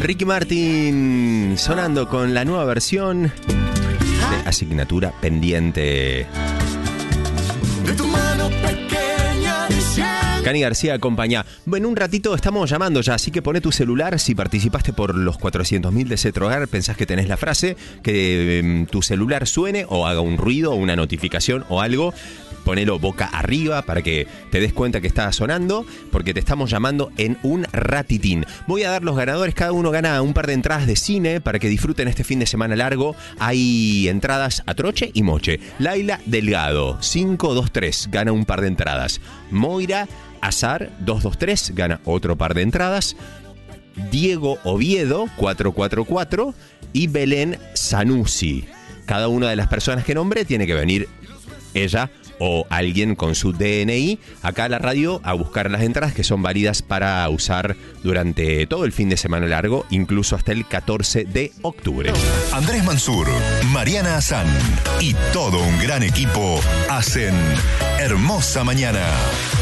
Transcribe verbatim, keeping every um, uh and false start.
Ricky Martin sonando con la nueva versión de Asignatura Pendiente. De tu mano pequeña diciendo. Cani García acompaña. En un ratito estamos llamando ya, así que poné tu celular. Si participaste por los cuatrocientos mil de Cetrogar, pensás que tenés la frase, que eh, tu celular suene o haga un ruido o una notificación o algo. Ponelo boca arriba para que te des cuenta que está sonando, porque te estamos llamando en un ratitín. Voy a dar los ganadores, cada uno gana un par de entradas de cine para que disfruten este fin de semana largo. Hay entradas a troche y moche. Laila Delgado, cinco dos tres, gana un par de entradas. Moira Azar, dos dos tres, gana otro par de entradas. Diego Oviedo, cuatro cuatro cuatro, y Belén Sanusi. Cada una de las personas que nombre tiene que venir ella o alguien con su D N I acá a la radio a buscar las entradas que son válidas para usar durante todo el fin de semana largo, incluso hasta el catorce de octubre. Andrés Mansur, Mariana Azán y todo un gran equipo hacen Hermosa Mañana.